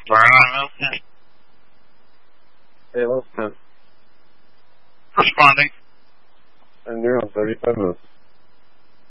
Brian, okay. Hey, listen. Responding. And you're on 35 minutes.